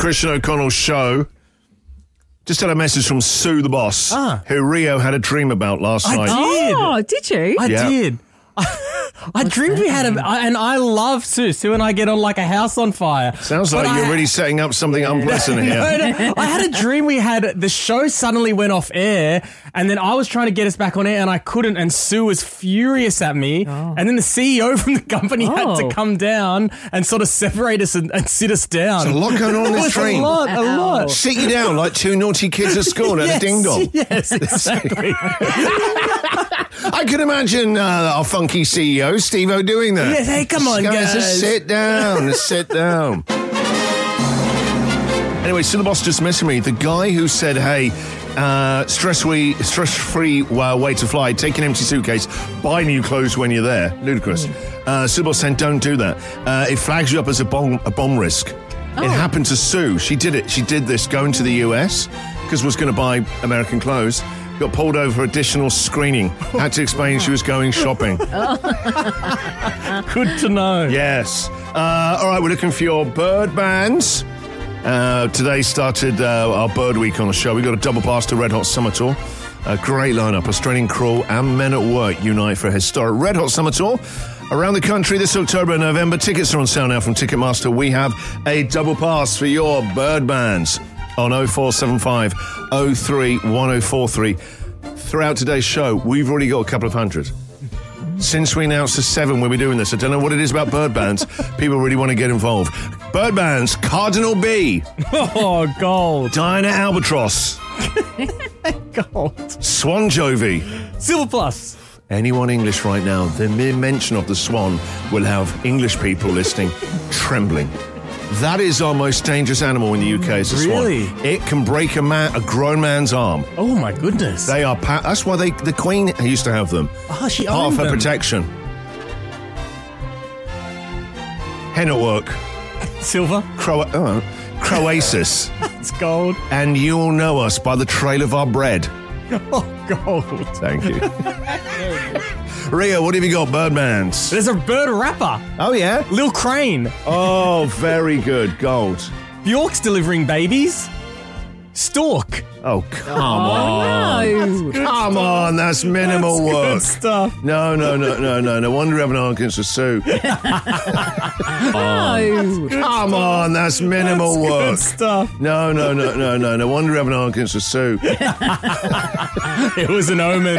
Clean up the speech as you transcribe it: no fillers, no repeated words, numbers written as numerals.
Christian O'Connell show. Just had a message from Sue the boss, who Rio had a dream about last night. Oh, did you? I did. I dreamed we had and I love Sue. Sue and I get on like a house on fire. Sounds like you're really setting up something unpleasant here. No. I had a dream we had, the show suddenly went off air, and then I was trying to get us back on air and I couldn't, and Sue was furious at me. And then the CEO from the company had to come down and sort of separate us and sit us down. There's a lot going on in this dream. A lot. Sit you down like two naughty kids at school at a ding-dong. Yes, exactly. I can imagine our funky CEO, Steve-O, doing that. Yes, hey, come on, guys. Just sit down. Sit down. Anyway, so the boss just messaged me. The guy who said, hey, stress-free way to fly, take an empty suitcase, buy new clothes when you're there. Ludicrous. So the boss said, don't do that. It flags you up as a bomb risk. It happened to Sue. She did it. She did this going to the US because was going to buy American clothes. Got pulled over for additional screening. Had to explain she was going shopping. Good to know. Yes. All right, we're looking for your bird bands. Today started our Bird Week on the show. We got a double pass to Red Hot Summer Tour. A great lineup. Australian Crawl and Men at Work unite for a historic Red Hot Summer Tour around the country this October and November. Tickets are on sale now from Ticketmaster. We have a double pass for your bird bands on 0475 03 1043. Throughout today's show, we've already got a couple of hundred. Since we announced the 7, we'll be doing this. I don't know what it is about bird bands. People really want to get involved. Bird bands, Cardinal B. Oh, gold. Diana Albatross. Gold. Swan Jovi. Silver Plus. Anyone English right now, the mere mention of the Swan will have English people listening trembling. That is our most dangerous animal in the UK, is the swan. Really? It can break a grown man's arm. Oh, my goodness. They are... that's why the Queen used to have them. Oh, she part owned of her them. protection. Hen at Work. Silver. Croasis. It's gold. And you'll know us by the trail of our bread. Oh, gold. Thank you. Rio, what have you got? Birdmans. There's a bird rapper. Oh, yeah? Lil Crane. Oh, very good. Gold. Bjork's delivering babies. Stork. Oh, come on. No. Come on, that's minimal That's work. good stuff. No. No wonder you have an argument with Sue. No. Come on, that's minimal work. Good stuff. No wonder you have an argument with Sue. It was an omen.